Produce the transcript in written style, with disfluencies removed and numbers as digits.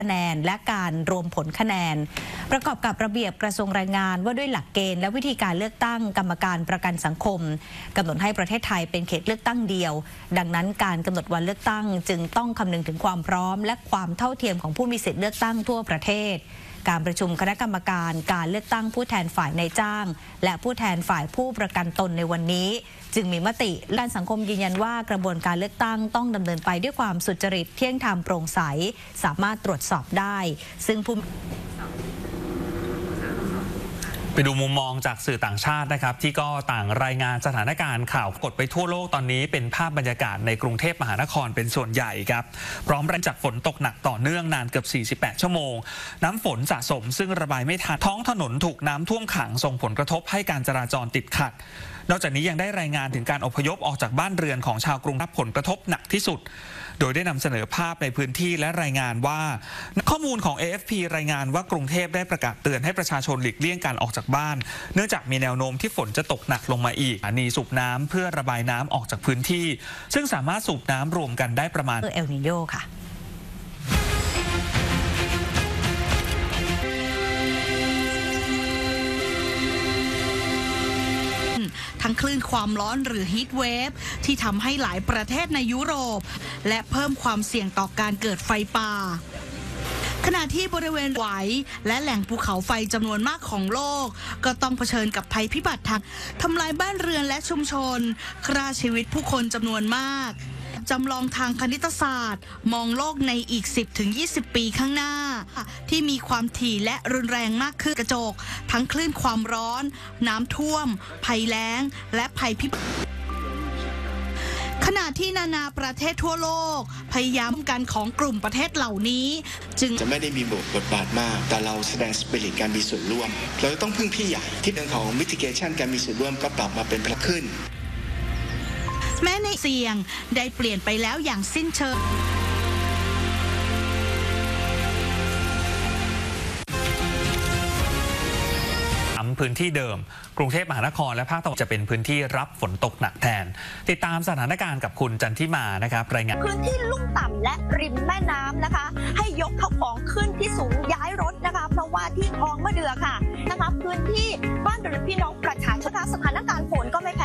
คะแนนและการรวมผลคะแนนประกอบกับระเบียบกระทรวงแรงงานว่าด้วยหลักเกณฑ์และวิธีการเลือกตั้งกรรมการประกันสังคมกำหนดให้ประเทศไทยเป็นเขตเลือกตั้งเดียวดังนั้นการกำหนดวันเลือกตั้งจึงต้องคำนึงถึงความพร้อมและความเท่าเทียมของผู้มีสิทธิเลือกตั้งทั่วประเทศการประชุมคณะกรรมการการเลือกตั้งผู้แทนฝ่ายนายจ้างและผู้แทนฝ่ายผู้ประกันตนในวันนี้จึงมีมติด้านสังคมยืนยันว่ากระบวนการเลือกตั้งต้องดำเนินไปด้วยความสุจริตเที่ยงธรรมโปร่งใสสามารถตรวจสอบได้ซึ่งผู้ไปดูมุมมองจากสื่อต่างชาตินะครับที่ก็ต่างรายงานสถานการณ์ข่าวกดไปทั่วโลกตอนนี้เป็นภาพบรรยากาศในกรุงเทพมหานครเป็นส่วนใหญ่ครับพร้อมแรงจากฝนตกหนักต่อเนื่องนานเกือบ48ชั่วโมงน้ำฝนสะสมซึ่งระบายไม่ทันท้องถนนถูกน้ำท่วมขังส่งผลกระทบให้การจราจรติดขัดนอกจากนี้ยังได้รายงานถึงการอพยพออกจากบ้านเรือนของชาวกรุงรับผลกระทบหนักที่สุดโดยได้นำเสนอภาพในพื้นที่และรายงานว่าข้อมูลของ AFP รายงานว่ากรุงเทพได้ประกาศเตือนให้ประชาชนหลีกเลี่ยงการออกจากบ้านเนื่องจากมีแนวโน้มที่ฝนจะตกหนักลงมาอีกสถานีสูบน้ำเพื่อระบายน้ำออกจากพื้นที่ซึ่งสามารถสูบน้ำรวมกันได้ประมาณเอลนิโญค่ะทั้งคลื่นความร้อนหรือฮีทเวฟที่ทำให้หลายประเทศในยุโรปและเพิ่มความเสี่ยงต่อการเกิดไฟป่าขณะที่บริเวณไหวและแหล่งภูเขาไฟจำนวนมากของโลกก็ต้องเผชิญกับภัยพิบัติทางทำลายบ้านเรือนและชุมชนฆ่าชีวิตผู้คนจำนวนมากจำลองทางคณิตศาสตร์มองโลกในอีก 10-20 ปีข้างหน้าที่มีความถี่และรุนแรงมากขึ้นกระจกทั้งคลื่นความร้อนน้ำท่วมภัยแล้งและภัยพิบัติขณะที่นานาประเทศทั่วโลกพยายามกันของกลุ่มประเทศเหล่านี้จึงจะไม่ได้มีบทบาทมากแต่เราแสดงสปิริตการมีส่วนร่วมเราต้องพึ่งพี่ใหญ่ที่เรื่องของ mitigation การมีส่วนร่วมก็ปรับมาเป็นพลังขึ้นแม้ในเสี่ยงได้เปลี่ยนไปแล้วอย่างสิ้นเชิงพื้นที่เดิมกรุงเทพมหานครและภาคตะวันออกจะเป็นพื้นที่รับฝนตกหนักแทนติดตามสถานการณ์กับคุณจันทิมานะครับรายงานพื้นที่ลุ่มต่ำและริมแม่น้ำนะคะให้ยกเข้าของขึ้นที่สูงย้ายรถนะคะเพราะว่าที่คลองมะเดื่อค่ะนะคะพื้นที่บ้านเรือนพี่น้องประชาชนสถานการณ์ฝนก็ไม่แพ้